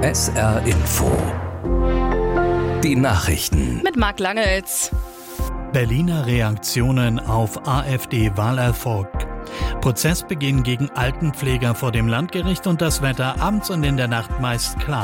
SR Info. Die Nachrichten. Mit Marc Langels. Berliner Reaktionen auf AfD-Wahlerfolg. Prozessbeginn gegen Altenpfleger vor dem Landgericht und das Wetter abends und in der Nacht meist klar.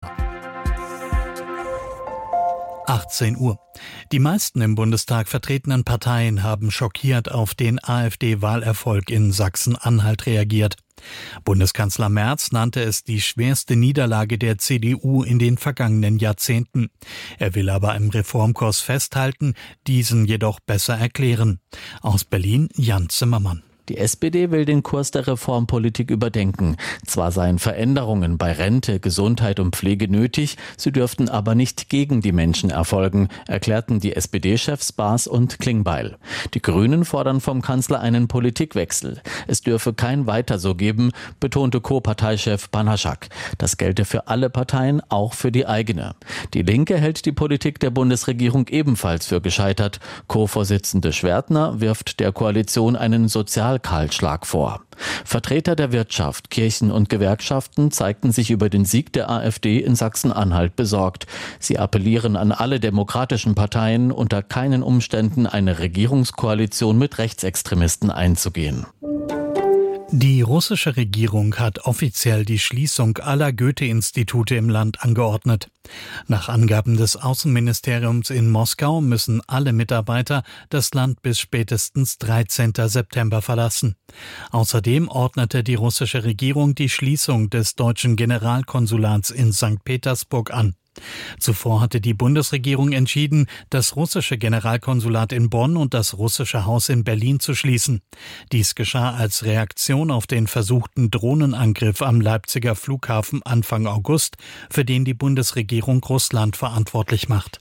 18 Uhr. Die meisten im Bundestag vertretenen Parteien haben schockiert auf den AfD-Wahlerfolg in Sachsen-Anhalt reagiert. Bundeskanzler Merz nannte es die schwerste Niederlage der CDU in den vergangenen Jahrzehnten. Er will aber im Reformkurs festhalten, diesen jedoch besser erklären. Aus Berlin Jan Zimmermann. Die SPD will den Kurs der Reformpolitik überdenken. Zwar seien Veränderungen bei Rente, Gesundheit und Pflege nötig, sie dürften aber nicht gegen die Menschen erfolgen, erklärten die SPD-Chefs Baas und Klingbeil. Die Grünen fordern vom Kanzler einen Politikwechsel. Es dürfe kein Weiter so geben, betonte Co-Parteichef Panaschak. Das gelte für alle Parteien, auch für die eigene. Die Linke hält die Politik der Bundesregierung ebenfalls für gescheitert. Co-Vorsitzende Schwertner wirft der Koalition einen Kahlschlag vor. Vertreter der Wirtschaft, Kirchen und Gewerkschaften zeigten sich über den Sieg der AfD in Sachsen-Anhalt besorgt. Sie appellieren an alle demokratischen Parteien, unter keinen Umständen eine Regierungskoalition mit Rechtsextremisten einzugehen. Die russische Regierung hat offiziell die Schließung aller Goethe-Institute im Land angeordnet. Nach Angaben des Außenministeriums in Moskau müssen alle Mitarbeiter das Land bis spätestens 13. September verlassen. Außerdem ordnete die russische Regierung die Schließung des deutschen Generalkonsulats in St. Petersburg an. Zuvor hatte die Bundesregierung entschieden, das russische Generalkonsulat in Bonn und das russische Haus in Berlin zu schließen. Dies geschah als Reaktion auf den versuchten Drohnenangriff am Leipziger Flughafen Anfang August, für den die Bundesregierung Russland verantwortlich macht.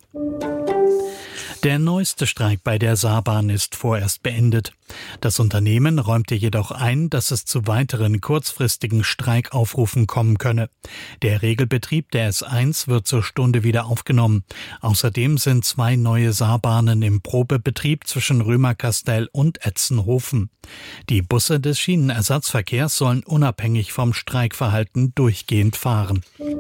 Der neueste Streik bei der Saarbahn ist vorerst beendet. Das Unternehmen räumte jedoch ein, dass es zu weiteren kurzfristigen Streikaufrufen kommen könne. Der Regelbetrieb der S1 wird zur Stunde wieder aufgenommen. Außerdem sind 2 neue Saarbahnen im Probebetrieb zwischen Römerkastell und Etzenhofen. Die Busse des Schienenersatzverkehrs sollen unabhängig vom Streikverhalten durchgehend fahren.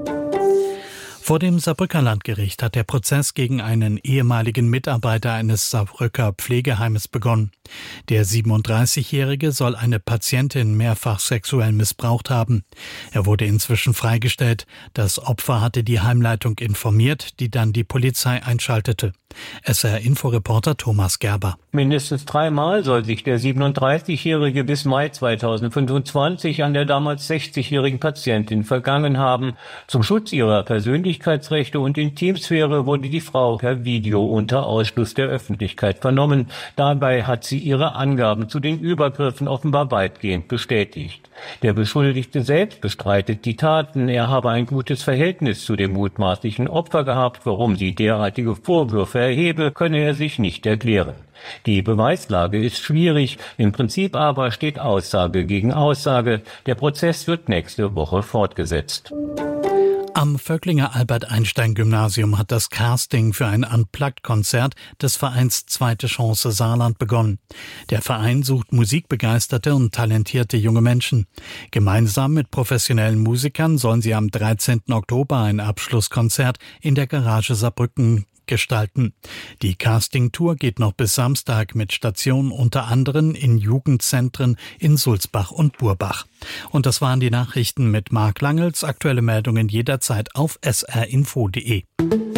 Vor dem Saarbrücker Landgericht hat der Prozess gegen einen ehemaligen Mitarbeiter eines Saarbrücker Pflegeheimes begonnen. Der 37-Jährige soll eine Patientin mehrfach sexuell missbraucht haben. Er wurde inzwischen freigestellt. Das Opfer hatte die Heimleitung informiert, die dann die Polizei einschaltete. SR-Info-Reporter Thomas Gerber. Mindestens 3-mal soll sich der 37-Jährige bis Mai 2025 an der damals 60-jährigen Patientin vergangen haben. Zum Schutz ihrer Persönlichkeitsrechte und Intimsphäre wurde die Frau per Video unter Ausschluss der Öffentlichkeit vernommen. Dabei hat sie ihre Angaben zu den Übergriffen offenbar weitgehend bestätigt. Der Beschuldigte selbst bestreitet die Taten. Er habe ein gutes Verhältnis zu dem mutmaßlichen Opfer gehabt. Warum sie derartige Vorwürfe erhebe, könne er sich nicht erklären. Die Beweislage ist schwierig. Im Prinzip aber steht Aussage gegen Aussage. Der Prozess wird nächste Woche fortgesetzt. Am Völklinger Albert-Einstein-Gymnasium hat das Casting für ein Unplugged-Konzert des Vereins Zweite Chance Saarland begonnen. Der Verein sucht musikbegeisterte und talentierte junge Menschen. Gemeinsam mit professionellen Musikern sollen sie am 13. Oktober ein Abschlusskonzert in der Garage Saarbrücken gestalten. Die Casting-Tour geht noch bis Samstag mit Stationen unter anderem in Jugendzentren in Sulzbach und Burbach. Und das waren die Nachrichten mit Marc Langels. Aktuelle Meldungen jederzeit auf srinfo.de.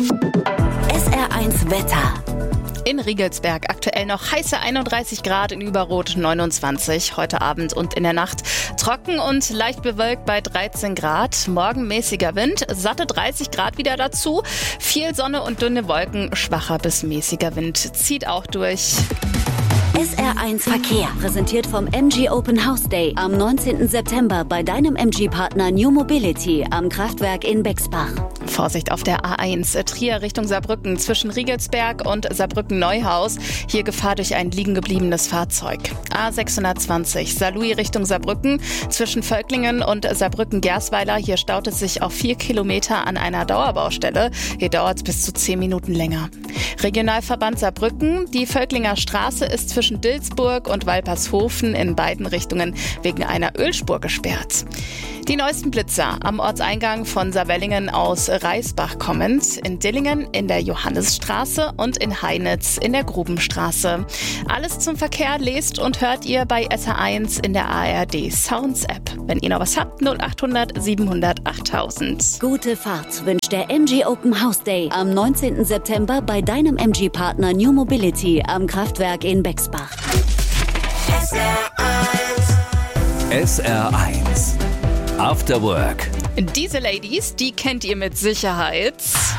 SR1 Wetter. In Riegelsberg aktuell noch heiße 31 Grad, in Überrot 29, heute Abend und in der Nacht trocken und leicht bewölkt bei 13 Grad, morgen mäßiger Wind, satte 30 Grad wieder dazu, viel Sonne und dünne Wolken, schwacher bis mäßiger Wind, zieht auch durch. SR1 Verkehr, präsentiert vom MG Open House Day am 19. September bei deinem MG-Partner New Mobility am Kraftwerk in Bexbach. Vorsicht auf der A1 Trier Richtung Saarbrücken zwischen Riegelsberg und Saarbrücken-Neuhaus. Hier Gefahr durch ein liegen gebliebenes Fahrzeug. A620 Saarlouis Richtung Saarbrücken zwischen Völklingen und Saarbrücken-Gersweiler. Hier staut es sich auf 4 Kilometer an einer Dauerbaustelle. Hier dauert es bis zu 10 Minuten länger. Regionalverband Saarbrücken. Die Völklinger Straße ist zwischen Dilsburg und Walpershofen in beiden Richtungen wegen einer Ölspur gesperrt. Die neuesten Blitzer am Ortseingang von Saarwellingen aus Reisbach kommend, in Dillingen in der Johannisstraße und in Heinitz in der Grubenstraße. Alles zum Verkehr lest und hört ihr bei SR1 in der ARD Sounds App. Wenn ihr noch was habt, 0800 700 8000. Gute Fahrt wünscht der MG Open House Day am 19. September bei deinem MG-Partner New Mobility am Kraftwerk in Bexbach. SR1 After Work. Diese Ladies, die kennt ihr mit Sicherheit.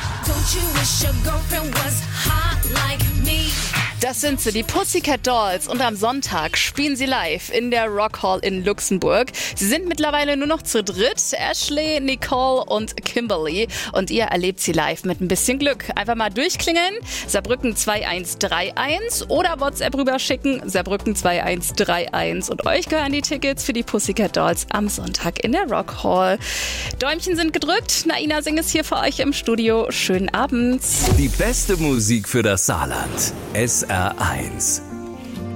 Das sind sie, die Pussycat Dolls, und am Sonntag spielen sie live in der Rock Hall in Luxemburg. Sie sind mittlerweile nur noch zu dritt, Ashley, Nicole und Kimberly, und ihr erlebt sie live mit ein bisschen Glück. Einfach mal durchklingeln, Saarbrücken 2131 oder WhatsApp rüberschicken, Saarbrücken 2131, und euch gehören die Tickets für die Pussycat Dolls am Sonntag in der Rock Hall. Däumchen sind gedrückt, Naina Singh ist hier für euch im Studio. Schönen Abend. Die beste Musik für das Saarland. SR1.